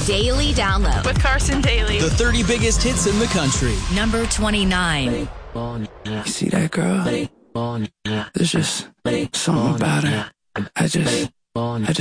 Daily Download with Carson Daly. The 30 biggest hits in the country. Number 29. You see that girl? There's just something about her. I just